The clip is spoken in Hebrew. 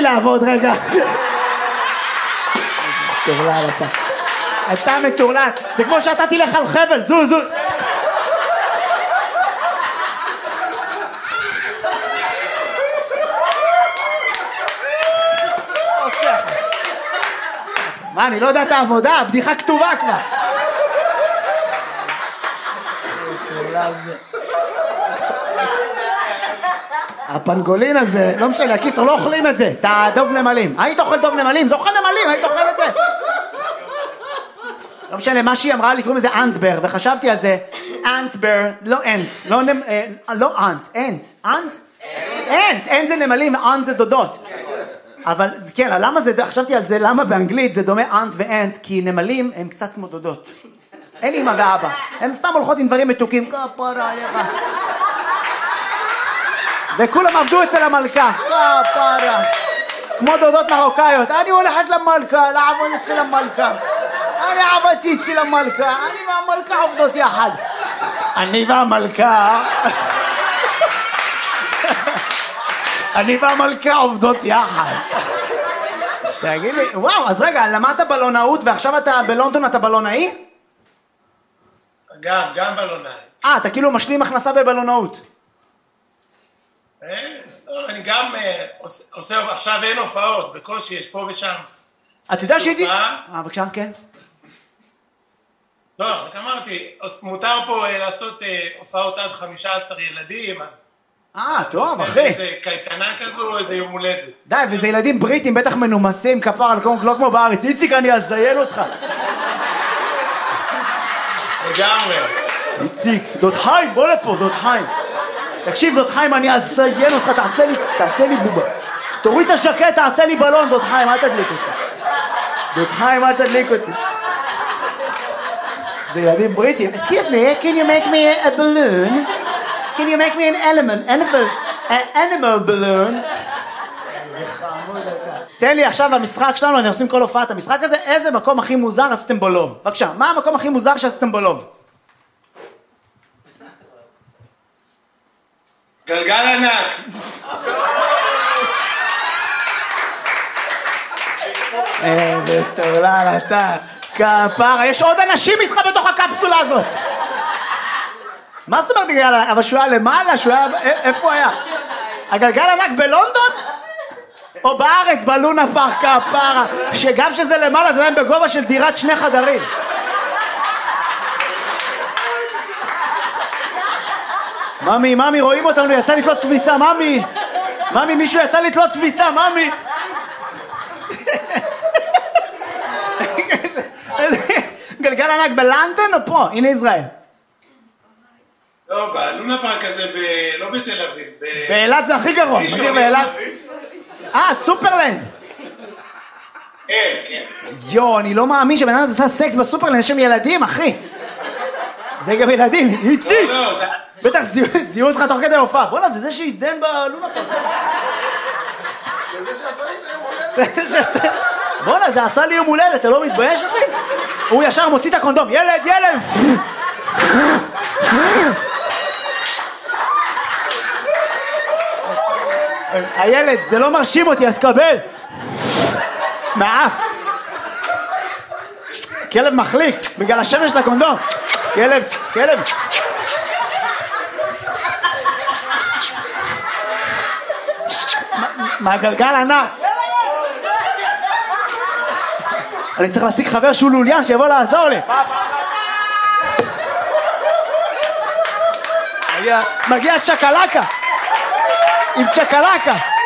לעבוד רגע. מטורלל אתה. אתה מטורלל. זה כמו שאתה תלך על חבל, זו. מה, אני לא יודע את העבודה, הבדיחה כתובה כבר. הפנגולין הזה, לא משנה, הקיצור, לא אוכלים את זה, את הדוב נמלים. היית אוכל דוב נמלים? זה אוכל נמלים, היית אוכל את זה. לא משנה, מה שהיא אמרה לי, קוראים לזה אנטבר, וחשבתי על זה, אנטבר, לא אנט, לא אנט, אנט זה נמלים, אנט זה דודות. אבל כן, למה זה, חשבתי על זה, למה באנגלית זה דומה אנט ואנט, כי נמלים הם קצת כמו דודות. אין אמא ואבא, הם סתם הולכות עם דברים מתוקים, כפרה עליך. וכולם עבדו אצל המלכה, כפרה. כמו דודות מרוקאיות, אני הולכת למלכה, לעבוד אצל המלכה. אני עבדתי אצל המלכה, אני והמלכה עובדות יחד. אני והמלכה עובדות יחד. תגיד לי, וואו, אז רגע, למדת בלונאות ועכשיו אתה בלונדון, אתה בלונאי? גם בלונאי. אתה כאילו משלים הכנסה בבלונאות. אני גם עושה, עכשיו אין הופעות, בקושי יש פה ושם. אתה יודע שהייתי... בבקשה, כן. לא, רק אמרתי, מותר פה לעשות הופעות עד 15 ילדים, אז... טוב, אחי. איזה קייטנה כזו, איזה יום הולדת. די, וזה ילדים בריטים, בטח מנומסים, כפר על לא כמו בארץ. איציק, אני אזיין אותך. לגמרי. איציק, דוד חיים, בוא לפה, דוד חיים. תקשיב, דוד חיים, אני אזיין אותך, תעשה לי בובה. תוריד את השקט, תעשה לי בלון, דוד חיים, אל תדליק אותי. דוד חיים, אל תדליק אותי. זה ילדים בריטים. Excuse me, can you make me a balloon? Can you make me an animal balloon? איזה חמוד אתה. תן לי עכשיו המשחק שלנו, אני עושים כל הופעת המשחק הזה, איזה מקום הכי מוזר עשיתם בלוב? בבקשה, מה המקום הכי מוזר שעשיתם בלוב? גלגל ענק. איזה טורלל אתה. כפרה, יש עוד אנשים איתך בתוך הקפסולה הזאת. מה זאת אומרת גלגל ענק? אבל שהוא היה למעלה, שהוא היה... איפה הוא היה? הגלגל ענק בלונדון? או בארץ, בלונה פארק, כפרה? שגם שזה למעלה, זה היה בגובה של דירת 2 חדרים. ממי, רואים אותנו, יצא לתלות כביסה, ממי, מישהו יצא לתלות כביסה, ממי. גלגל ענק בלונדון או פה? הנה ישראל. לא, בלונה פארק הזה, לא בתל אביב. באילת זה הכי גרוע. סופרלנד. כן. יו, אני לא מאמין שבן אדם הזה עשה סקס בסופרלנד, יש שם ילדים, אחי. זה גם ילדים, איציק. בטח זיהו אותך תוך כדי הופעה. בוא'נה, זה שהזדהן בלונה פארק. זה שעשה לי את היום הולדת. בוא'נה, זה עשה לי יום הולדת, אתה לא מתבייש, אחי? הוא ישר מוציא את הקונדום, ילד! הילד, זה לא מרשים אותי, אז קבל. מהאף. כלב מחליק, בגלל השמש של הקונדום. כלב. מהגלגל ענק. אני צריך להשיג חבר שהוא לוליין שיבוא לעזור לי. מגיע צ'קלקה. עם צ'קלקה.